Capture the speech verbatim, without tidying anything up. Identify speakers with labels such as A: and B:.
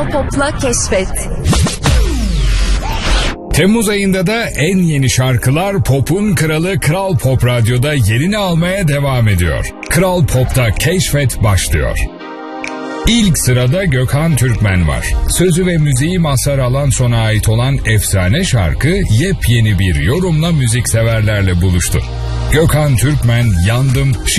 A: Kral Pop'la keşfet.
B: Temmuz ayında da en yeni şarkılar Pop'un kralı Kral Pop Radyo'da yerini almaya devam ediyor. Kral Pop'ta keşfet başlıyor. İlk sırada Gökhan Türkmen var. Sözü ve müziği Mazhar Alanson'a ait olan efsane şarkı yepyeni bir yorumla müzikseverlerle buluştu. Gökhan Türkmen Yandım